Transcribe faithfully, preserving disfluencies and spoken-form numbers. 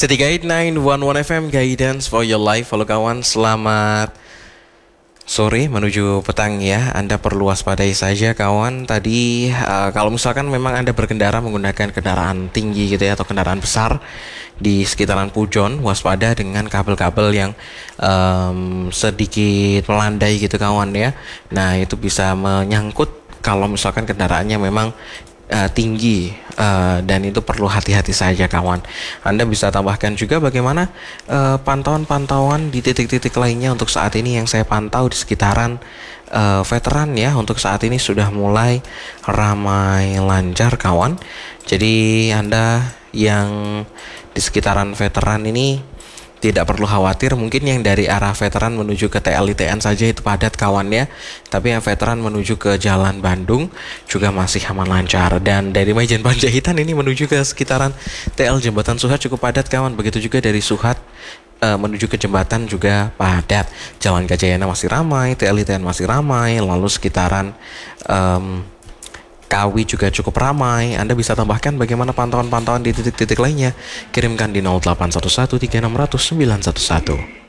City Guide sembilan satu satu F M Guidance for your life. Halo kawan, selamat sore menuju petang ya. Anda perlu waspadai saja kawan. Tadi uh, kalau misalkan memang Anda berkendara menggunakan kendaraan tinggi gitu ya, atau kendaraan besar di sekitaran Pujon, waspada dengan kabel-kabel yang um, sedikit melandai gitu kawan ya. Nah itu bisa menyangkut kalau misalkan kendaraannya memang Uh, tinggi uh, dan itu perlu hati-hati saja kawan. Anda bisa tambahkan juga bagaimana uh, pantauan-pantauan di titik-titik lainnya untuk saat ini yang saya pantau di sekitaran uh, veteran ya. Untuk saat ini sudah mulai ramai lancar kawan. Jadi Anda yang di sekitaran veteran ini tidak perlu khawatir. Mungkin yang dari arah veteran menuju ke T L I T N saja itu padat kawan ya. Tapi yang veteran menuju ke Jalan Bandung juga masih aman lancar. Dan dari Majen Panjaitan ini menuju ke sekitaran T L Jembatan Suhat cukup padat kawan. Begitu juga dari Suhat uh, menuju ke jembatan juga padat. Jalan Gajayana masih ramai, T L I T N masih ramai. Lalu sekitaran um, Kawi juga cukup ramai. Anda bisa tambahkan bagaimana pantauan-pantauan di titik-titik lainnya. Kirimkan di nol delapan satu satu tiga enam nol nol sembilan satu satu.